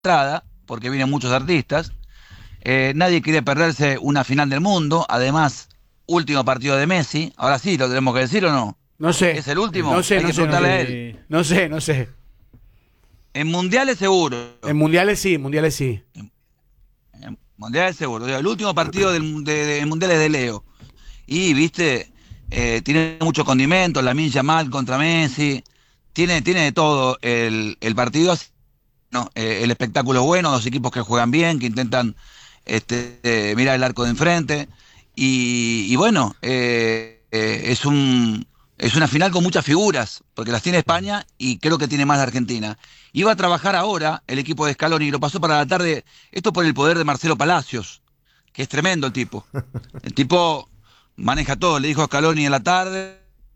entrada, porque vienen muchos artistas. Nadie quiere perderse una final del mundo. Además, último partido de Messi. Ahora sí, ¿lo tenemos que decir o no? No sé. ¿Es el último? No sé, Hay no que sé, no preguntarle a sé. él. No sé. En mundiales seguro. En mundiales sí, mundiales sí. En mundiales seguro. El último partido de mundiales de Leo. Y, viste, tiene muchos condimentos. Lamine Yamal contra Messi. Tiene de todo el partido. No, el espectáculo es bueno, dos equipos que juegan bien, que intentan mirar el arco de enfrente. Y bueno, es una final con muchas figuras, porque las tiene España y creo que tiene más la Argentina. Iba a trabajar ahora el equipo de Scaloni y lo pasó para la tarde, esto por el poder de Marcelo Palacios, que es tremendo el tipo. El tipo maneja todo, le dijo a Scaloni en la tarde,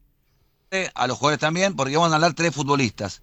a los jugadores también, porque vamos a hablar tres futbolistas.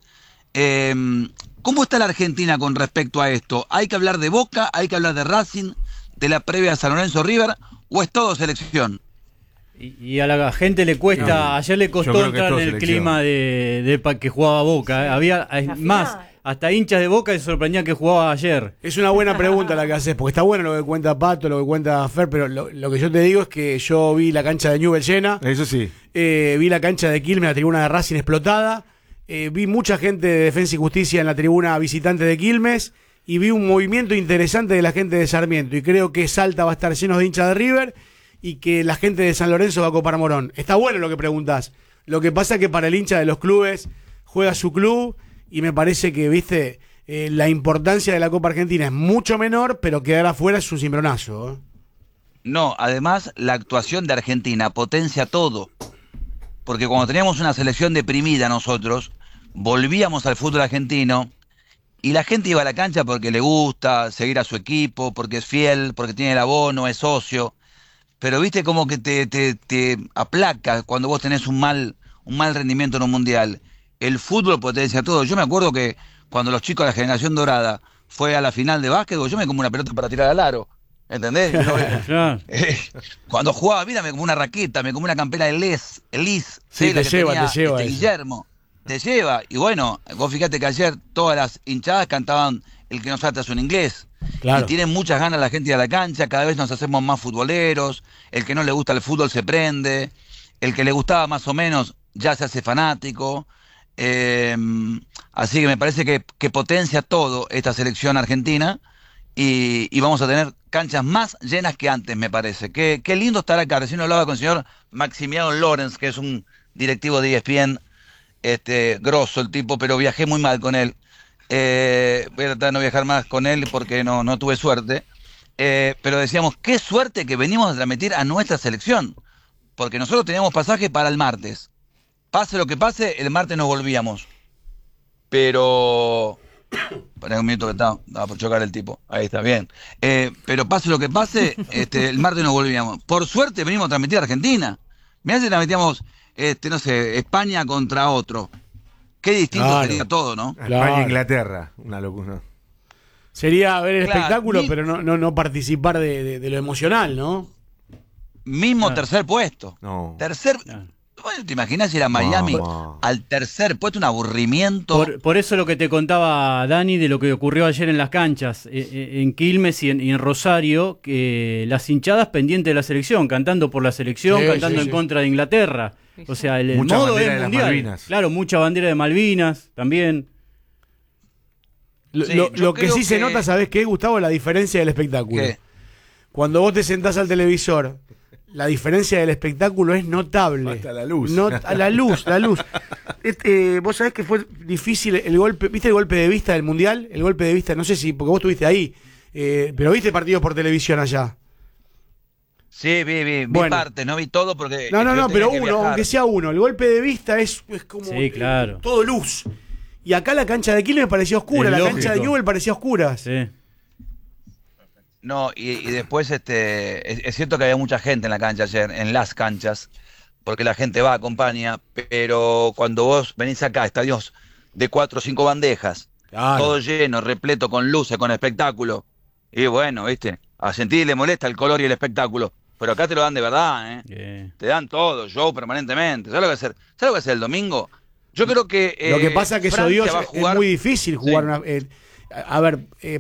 ¿Cómo está la Argentina con respecto a esto? ¿Hay que hablar de Boca? ¿Hay que hablar de Racing? ¿De la previa a San Lorenzo River? ¿O es todo selección? Y a la gente le cuesta, ayer le costó entrar en el clima de que jugaba Boca. Había más, hasta hinchas de Boca se sorprendían que jugaba ayer. Es una buena pregunta la que haces, porque está bueno lo que cuenta Pato, lo que cuenta Fer, pero lo que yo te digo es que yo vi la cancha de Newell's llena. Eso sí. Vi la cancha de Quilmes, la tribuna de Racing explotada. Vi mucha gente de Defensa y Justicia en la tribuna visitante de Quilmes. Y vi un movimiento interesante de la gente de Sarmiento. Y creo que Salta va a estar lleno de hinchas de River y que la gente de San Lorenzo va a copar Morón. Está bueno lo que preguntás. Lo que pasa es que para el hincha de los clubes juega su club y me parece que, viste, la importancia de la Copa Argentina es mucho menor, pero quedar afuera es un cimbronazo. No, además la actuación de Argentina potencia todo. Porque cuando teníamos una selección deprimida nosotros, volvíamos al fútbol argentino y la gente iba a la cancha porque le gusta seguir a su equipo, porque es fiel, porque tiene el abono, es socio. Pero viste como que te aplaca cuando vos tenés un mal rendimiento en un mundial. El fútbol potencia todo. Yo me acuerdo que cuando los chicos de la generación dorada fue a la final de básquetbol, yo me comí una pelota para tirar al aro. ¿Entendés? Cuando jugaba, mira, me comí una raqueta, me comí una campera de Elis, sí, te lleva, Guillermo. Te lleva. Y bueno, vos fíjate que ayer todas las hinchadas cantaban El que no salta es un inglés. Claro. Y tienen muchas ganas la gente de la cancha, cada vez nos hacemos más futboleros, el que no le gusta el fútbol se prende, el que le gustaba más o menos ya se hace fanático. Así que me parece que potencia todo esta selección argentina y vamos a tener canchas más llenas que antes, me parece. Qué lindo estar acá. Recién hablaba con el señor Maximiliano Lorenz, que es un directivo de ESPN, grosso el tipo, pero viajé muy mal con él. Voy a tratar de no viajar más con él porque no tuve suerte. Pero decíamos, qué suerte que venimos a transmitir a nuestra selección. Porque nosotros teníamos pasaje para el martes. Pase lo que pase, el martes nos volvíamos. Pero... Para un minuto que estaba por chocar el tipo. Ahí está, bien. Pero pase lo que pase, el martes nos volvíamos. Por suerte venimos a transmitir a Argentina. Mirá si transmitíamos, no sé, España contra otro. Qué distinto sería todo, ¿no? España e Inglaterra, una locura. Sería ver el espectáculo, pero no participar de lo emocional, ¿no? Mismo tercer puesto. No. Tercer... Bueno, ¿te imaginas ir a Miami al tercer puesto? Un aburrimiento. Por eso lo que te contaba Dani de lo que ocurrió ayer en las canchas, en Quilmes y en Rosario, que las hinchadas pendientes de la selección, cantando por la selección, cantando en contra de Inglaterra. O sea, el modo es mundial. Claro, mucha bandera de Malvinas también. Lo que sí se nota, ¿sabés qué, Gustavo? La diferencia del espectáculo. ¿Qué? Cuando vos te sentás al televisor, la diferencia del espectáculo es notable. Hasta la luz. La luz. Vos sabés que fue difícil el golpe. ¿Viste el golpe de vista del Mundial? El golpe de vista, no sé si, porque vos estuviste ahí, pero viste partidos por televisión allá. Sí, vi parte, no vi todo porque... No, pero uno, aunque sea uno. El golpe de vista es como claro. Todo luz. Y acá la cancha de Quilmes parecía oscura, la cancha de Newell parecía oscura. Sí. No, y después es cierto que había mucha gente en la cancha ayer, en las canchas, porque la gente va, acompaña, pero cuando vos venís acá, estadios de 4 o 5 bandejas, todo lleno, repleto, con luces, con espectáculo, y bueno, viste, a sentir le molesta el color y el espectáculo, pero acá te lo dan de verdad, te dan todo, show permanentemente. ¿Sabes lo que va a hacer el domingo? Yo creo que lo que pasa es que eso, Dios, es muy difícil jugar a ver,